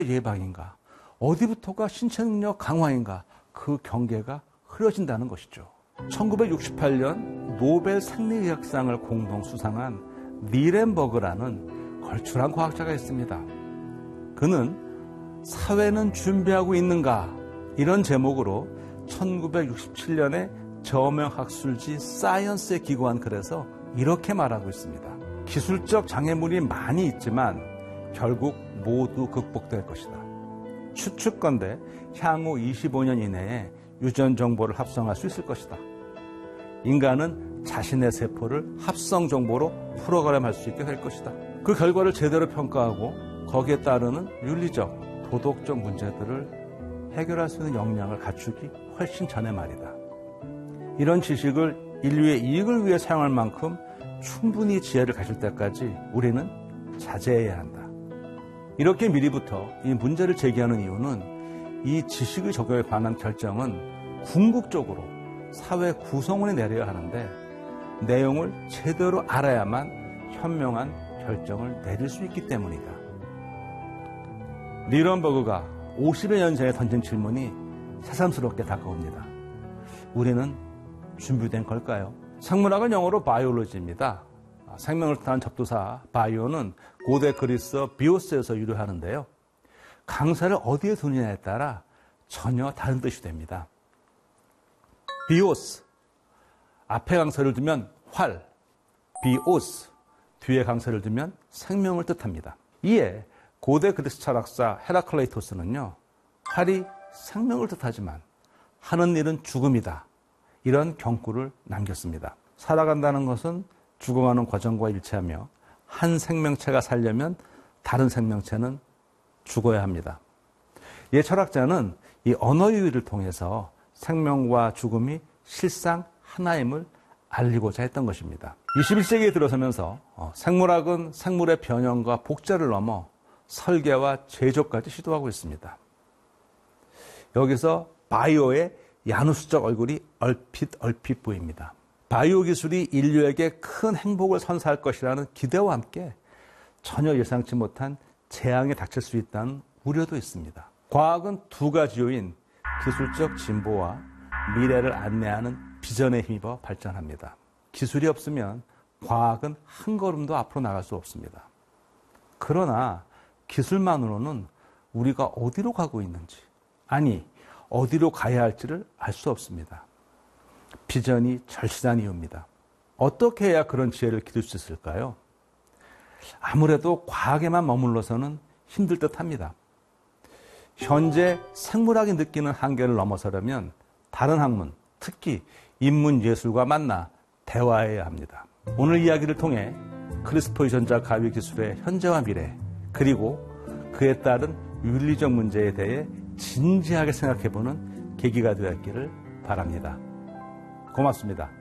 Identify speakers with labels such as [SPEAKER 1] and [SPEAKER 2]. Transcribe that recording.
[SPEAKER 1] 예방인가, 어디부터가 신체 능력 강화인가, 그 경계가 흐려진다는 것이죠. 1968년 노벨 생리의학상을 공동 수상한 니렌버그라는 걸출한 과학자가 있습니다. 그는 사회는 준비하고 있는가? 이런 제목으로 1967년에 저명학술지 사이언스에 기고한 글에서 이렇게 말하고 있습니다. 기술적 장애물이 많이 있지만 결국 모두 극복될 것이다. 추측건대 향후 25년 이내에 유전 정보를 합성할 수 있을 것이다. 인간은 자신의 세포를 합성 정보로 프로그램할 수 있게 될 것이다. 그 결과를 제대로 평가하고 거기에 따르는 윤리적, 도덕적 문제들을 해결할 수 있는 역량을 갖추기 훨씬 전에 말이다. 이런 지식을 인류의 이익을 위해 사용할 만큼 충분히 지혜를 가질 때까지 우리는 자제해야 한다. 이렇게 미리부터 이 문제를 제기하는 이유는 이 지식의 적용에 관한 결정은 궁극적으로 사회 구성원이 내려야 하는데 내용을 제대로 알아야만 현명한 결정을 내릴 수 있기 때문이다. 니런버그가 50여 년 전에 던진 질문이 새삼스럽게 다가옵니다. 우리는 준비된 걸까요? 생물학은 영어로 바이올로지입니다. 생명을 뜻하는 접두사 바이오는 고대 그리스어 비오스에서 유래하는데요. 강사를 어디에 두느냐에 따라 전혀 다른 뜻이 됩니다. 비오스, 앞에 강사를 두면 활, 비오스, 뒤에 강사를 두면 생명을 뜻합니다. 이에 고대 그리스 철학사 헤라클레이토스는요, 활이 생명을 뜻하지만 하는 일은 죽음이다. 이런 경구를 남겼습니다. 살아간다는 것은 죽어가는 과정과 일치하며 한 생명체가 살려면 다른 생명체는 죽어야 합니다. 이 철학자는 이 언어 유희를 통해서 생명과 죽음이 실상 하나임을 알리고자 했던 것입니다. 21세기에 들어서면서 생물학은 생물의 변형과 복제를 넘어 설계와 제조까지 시도하고 있습니다. 여기서 바이오의 야누스적 얼굴이 얼핏 보입니다. 바이오 기술이 인류에게 큰 행복을 선사할 것이라는 기대와 함께 전혀 예상치 못한 재앙이 닥칠 수 있다는 우려도 있습니다. 과학은 두 가지 요인, 기술적 진보와 미래를 안내하는 비전에 힘입어 발전합니다. 기술이 없으면 과학은 한 걸음도 앞으로 나갈 수 없습니다. 그러나 기술만으로는 우리가 어디로 가고 있는지, 아니 어디로 가야 할지를 알 수 없습니다. 비전이 절실한 이유입니다. 어떻게 해야 그런 지혜를 기를 수 있을까요? 아무래도 과학에만 머물러서는 힘들 듯합니다. 현재 생물학이 느끼는 한계를 넘어서려면 다른 학문, 특히 인문예술과 만나 대화해야 합니다. 오늘 이야기를 통해 크리스퍼 유전자 가위 기술의 현재와 미래, 그리고 그에 따른 윤리적 문제에 대해 진지하게 생각해보는 계기가 되었기를 바랍니다. 고맙습니다.